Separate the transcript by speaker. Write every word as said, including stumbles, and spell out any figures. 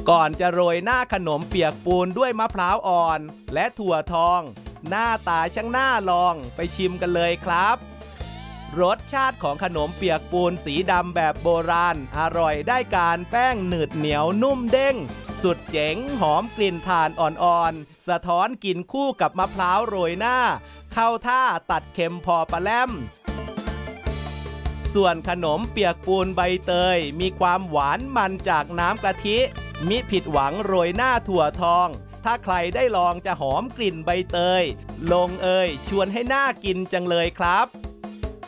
Speaker 1: ก่อนจะโรยหน้าขนมเปียกปูนด้วยมะพร้าวอ่อนและถั่วทองหน้าตาช่างน่าลองไปชิมกันเลยครับรสชาติของขนมเปียกปูนสีดำแบบโบราณอร่อยได้การแป้งหนืดเหนียวนุ่มเด้งสุดเจ๋งหอมกลิ่นถ่านอ่อนๆสะท้อนกลิ่นคู่กับมะพร้าวโรยหน้าเข้าท่าตัดเค็มพอปะแล่มส่วนขนมเปียกปูนใบเตยมีความหวานมันจากน้ำกะทิมิผิดหวังโรยหน้าถั่วทองถ้าใครได้ลองจะหอมกลิ่นใบเตยลงเอยชวนให้น่ากินจังเลยครับ